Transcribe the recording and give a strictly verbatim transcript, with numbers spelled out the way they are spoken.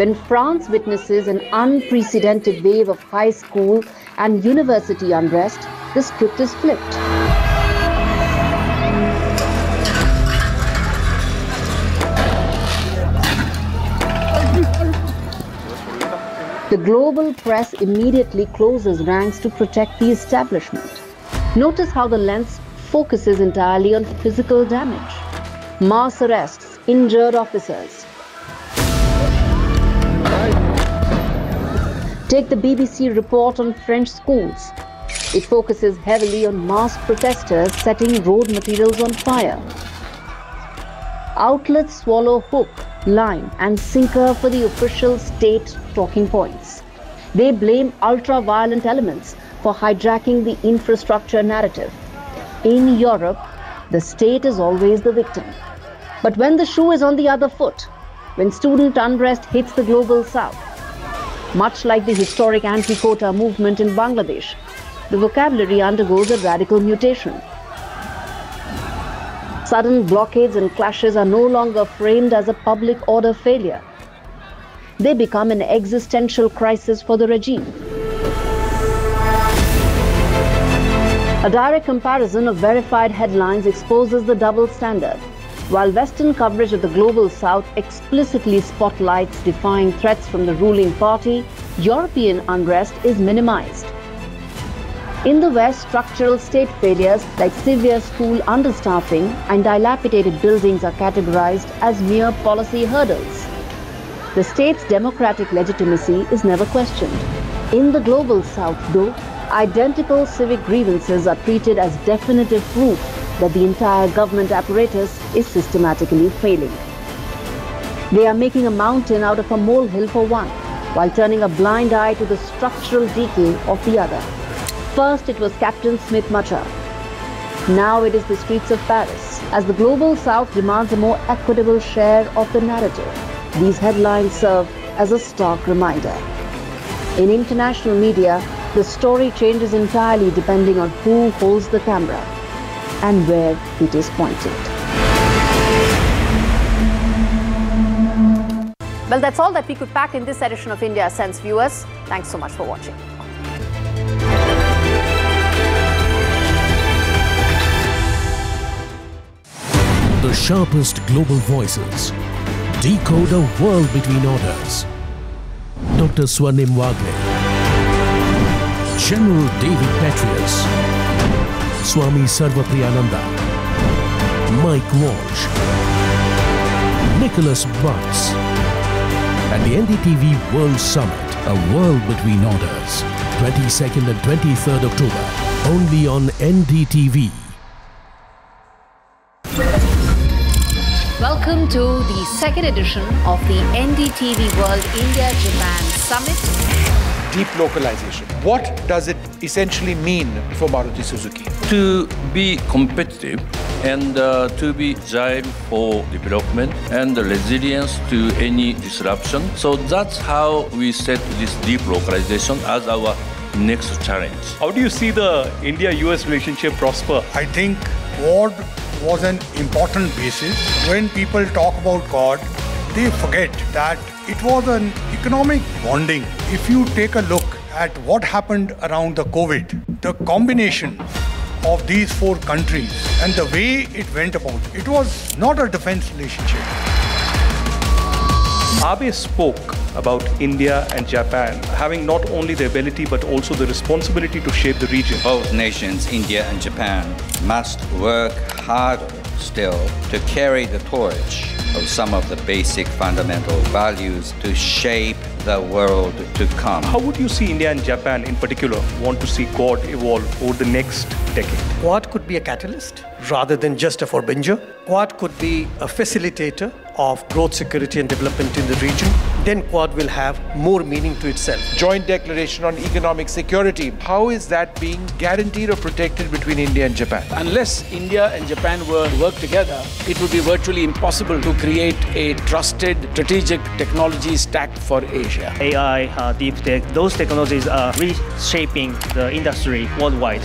When France witnesses an unprecedented wave of high school and university unrest, the script is flipped. The global press immediately closes ranks to protect the establishment. Notice how the lens focuses entirely on physical damage. Mass arrests, injured officers. Take the B B C report on French schools. It focuses heavily on mass protesters setting road materials on fire. Outlets swallow hook, line and sinker for the official state talking points. They blame ultra-violent elements for hijacking the infrastructure narrative. In Europe, the state is always the victim. But when the shoe is on the other foot, when student unrest hits the global south, much like the historic anti-quota movement in Bangladesh, the vocabulary undergoes a radical mutation. Sudden blockades and clashes are no longer framed as a public order failure. They become an existential crisis for the regime. A direct comparison of verified headlines exposes the double standard. While Western coverage of the global south explicitly spotlights defying threats from the ruling party, European unrest is minimized. In the West, structural state failures like severe school understaffing and dilapidated buildings are categorized as mere policy hurdles. The state's democratic legitimacy is never questioned. In the global south, though, identical civic grievances are treated as definitive proof that the entire government apparatus is systematically failing. They are making a mountain out of a molehill for one, while turning a blind eye to the structural decay of the other. First, it was Captain Smith Machar. Now it is the streets of Paris, as the global south demands a more equitable share of the narrative. These headlines serve as a stark reminder. In international media, the story changes entirely depending on who holds the camera and where it is pointed. Well, that's all that we could pack in this edition of India Sense, viewers. Thanks so much for watching. The sharpest global voices decode a world between orders. Doctor Swarnim Wagle, General David Petraeus, Swami Sarvapriyananda, Mike Walsh, Nicholas Butts, and the N D T V World Summit, a world between orders. twenty-second and twenty-third October, only on N D T V. Welcome to the second edition of the N D T V World India-Japan Summit. Deep localization. What does it essentially mean for Maruti Suzuki? To be competitive and uh, to be agile for development and resilience to any disruption. So that's how we set this deep localization as our next challenge. How do you see the India U S relationship prosper? I think Quad was an important basis. When people talk about Quad, they forget that it was an economic bonding. If you take a look at what happened around the COVID, the combination of these four countries and the way it went about, it was not a defense relationship. Abe spoke about India and Japan having not only the ability but also the responsibility to shape the region. Both nations, India and Japan, must work harder still to carry the torch of some of the basic fundamental values to shape the world to come. How would you see India and Japan in particular want to see Quad evolve over the next decade? Quad could be a catalyst rather than just a forbinger. Quad could be a facilitator of growth, security and development in the region. Then Quad will have more meaning to itself. Joint Declaration on Economic Security. How is that being guaranteed or protected between India and Japan? Unless India and Japan were to work together, it would be virtually impossible to create a trusted strategic technology stack for Asia. A I, uh, deep tech, those technologies are reshaping the industry worldwide.